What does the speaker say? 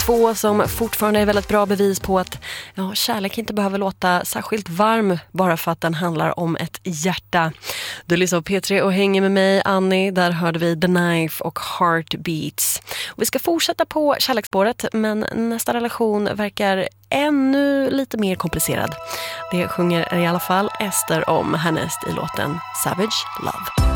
Två som fortfarande är väldigt bra bevis på att kärlek inte behöver låta särskilt varm bara för att den handlar om ett hjärta. Du lyssnar på P3 och hänger med mig, Annie. Där hörde vi The Knife och Heartbeats. Och vi ska fortsätta på kärleksspåret, men nästa relation verkar ännu lite mer komplicerad. Det sjunger i alla fall Ester om härnäst i låten Savage Love.